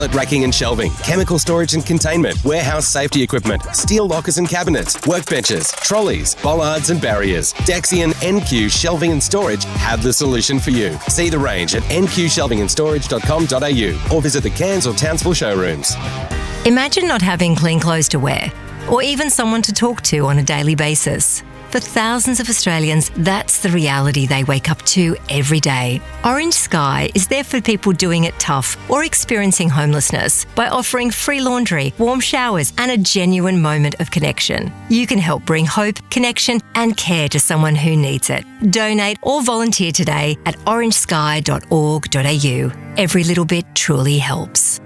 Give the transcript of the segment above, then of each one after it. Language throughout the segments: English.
Racking and shelving, chemical storage and containment, warehouse safety equipment, steel lockers and cabinets, workbenches, trolleys, bollards and barriers. Dexy and NQ Shelving and Storage have the solution for you. See the range at nqshelvingandstorage.com.au or visit the Cairns or Townsville showrooms. Imagine not having clean clothes to wear, or even someone to talk to on a daily basis. For thousands of Australians, that's the reality they wake up to every day. Orange Sky is there for people doing it tough or experiencing homelessness by offering free laundry, warm showers, and a genuine moment of connection. You can help bring hope, connection, and care to someone who needs it. Donate or volunteer today at orangesky.org.au. Every little bit truly helps.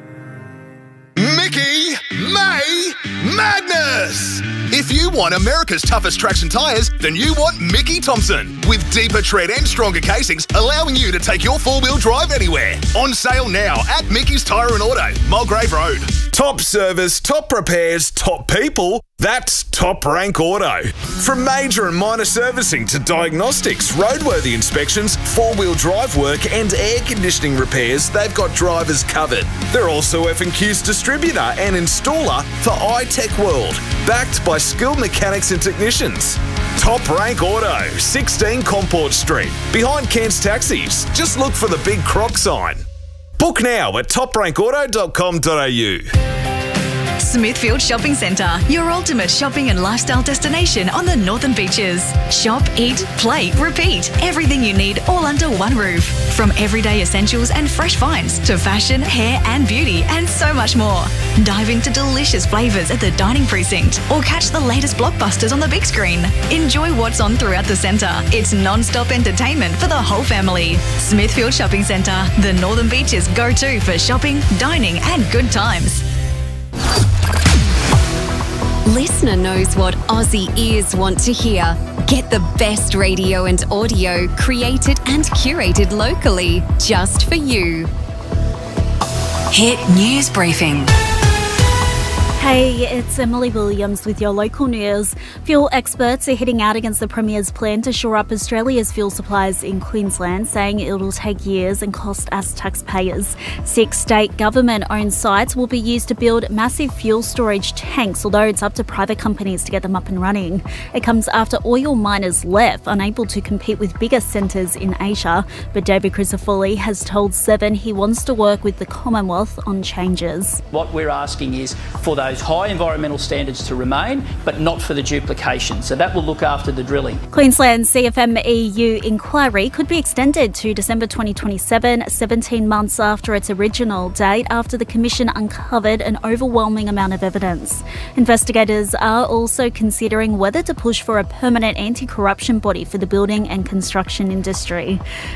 Mickey May Madness! If you want America's toughest traction tyres, then you want Mickey Thompson. With deeper tread and stronger casings, allowing you to take your four-wheel drive anywhere. On sale now at Mickey's Tyre and Auto, Mulgrave Road. Top service, top repairs, top people. That's Top Rank Auto. From major and minor servicing to diagnostics, roadworthy inspections, four-wheel drive work and air conditioning repairs, they've got drivers covered. They're also F&Q's distributor and installer for iTech World, backed by skilled mechanics and technicians. Top Rank Auto, 16 Comport Street, behind Cairns Taxis. Just look for the big Croc sign. Book now at toprankauto.com.au. Smithfield Shopping Centre, your ultimate shopping and lifestyle destination on the Northern Beaches. Shop, eat, play, repeat. Everything you need all under one roof. From everyday essentials and fresh finds to fashion, hair and beauty and so much more. Dive into delicious flavours at the dining precinct or catch the latest blockbusters on the big screen. Enjoy what's on throughout the centre. It's non-stop entertainment for the whole family. Smithfield Shopping Centre, the Northern Beaches go-to for shopping, dining and good times. Listener knows what Aussie ears want to hear. Get the best radio and audio created and curated locally just for you. Hit News Briefing. Hey, it's Emily Williams with your local news. Fuel experts are hitting out against the Premier's plan to shore up Australia's fuel supplies in Queensland, saying it'll take years and cost us taxpayers. 6 state government-owned sites will be used to build massive fuel storage tanks, although it's up to private companies to get them up and running. It comes after oil miners left, unable to compete with bigger centres in Asia. But David Crisafulli has told Seven he wants to work with the Commonwealth on changes. What we're asking is for those high environmental standards to remain, but not for the duplication. So that will look after the drilling. Queensland's CFM EU inquiry could be extended to December 2027, 17 months after its original date, after the Commission uncovered an overwhelming amount of evidence. Investigators are also considering whether to push for a permanent anti-corruption body for the building and construction industry.